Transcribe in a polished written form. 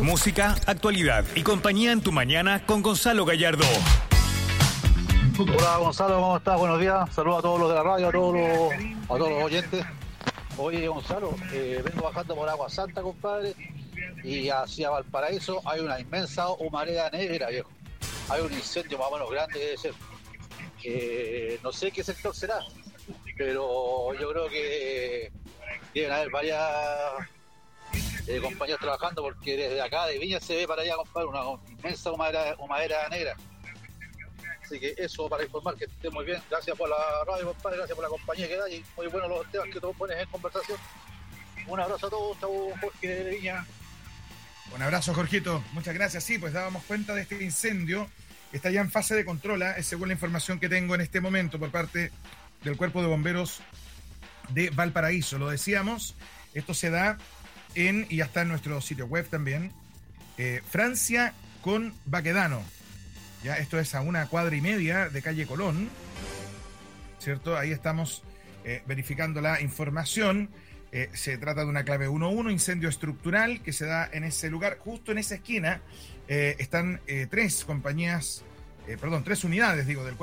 Música, actualidad y compañía en tu mañana con Gonzalo Gallardo. Hola Gonzalo, ¿cómo estás? Buenos días. Saludos a todos los de la radio, a todos los oyentes. Oye Gonzalo, vengo bajando por Agua Santa, compadre, y hacia Valparaíso hay una inmensa humareda negra, viejo. Hay un incendio más o menos grande, debe ser. No sé qué sector será, pero yo creo que deben haber varias compañías trabajando, porque desde acá de Viña se ve para allá, compadre, una inmensa humareda negra. Así que eso para informar, que esté muy bien. Gracias por la radio, compadre, gracias por la compañía que da y muy buenos los temas que tú pones en conversación. Un abrazo a todos, chau, Jorge de Viña. Un abrazo, Jorgito, muchas gracias. Sí, pues dábamos cuenta de este incendio, está ya en fase de control, es según la información que tengo en este momento por parte del Cuerpo de Bomberos de Valparaíso. Lo decíamos, esto se da y ya está en nuestro sitio web también, Francia con Baquedano. Ya, esto es a 1,5 cuadras de calle Colón, ¿cierto? Ahí estamos verificando la información. Se trata de una clave 11, incendio estructural que se da en ese lugar. Justo en esa esquina están tres unidades, del